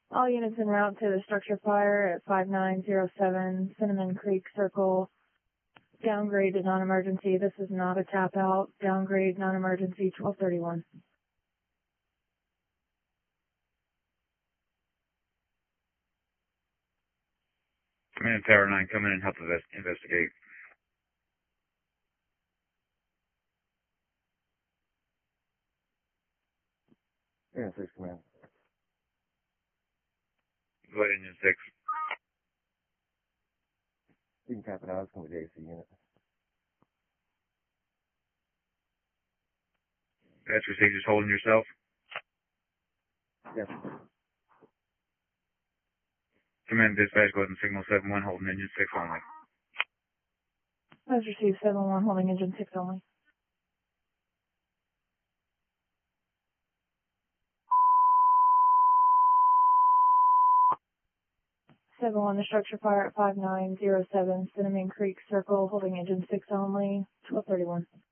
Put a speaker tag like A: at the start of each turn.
A: All units en route to the structure fire at 5907 Cinnamon Creek Circle. Downgrade to non-emergency. This is not a tap out. Downgrade non-emergency 1231.
B: Command Tower 9, come in and help investigate.
C: Yeah, 6 command.
B: Go ahead, Engine 6.
C: You can tap it out. It's going to be the AC unit.
B: That's your 6, just holding yourself.
C: Yes.
B: Command Dispatch, go ahead and signal 7-1, holding Engine 6 only.
A: As received 7-1, holding engine 6 only. Seven one, the structure fire at 5907 Cinnamon Creek Circle, holding engine 6 only, 1231.